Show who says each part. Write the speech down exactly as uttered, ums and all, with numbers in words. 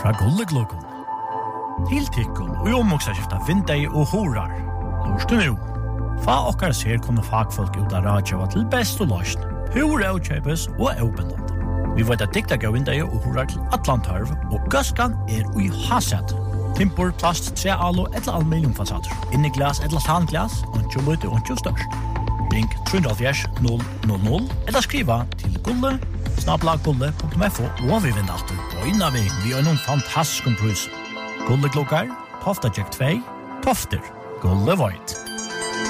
Speaker 1: fra Gulleglokon. Til tikkun og omoksa skifta vindei og horar. Lorstu nu. Fa okkar ser kunne fagfolk ut av radjava til best og løsn. Hur avkjøpes og avbindende. Vi vet at dikta gav vindei og horar til Atlantarv, og gaskan er ui hasset. Timpor, plast, trealo eller aluminiumfasader. Inni glas eller tanglas, ontjo lute, ontjo størst. Ring tre null null null eller skriva til gulle, snabla gulle punktum f o og vi vinner alltid bøyna vi vi har noen fantastisk pris. Gulle klokkar, Tofta Jack två, Tofter, Gulle Void.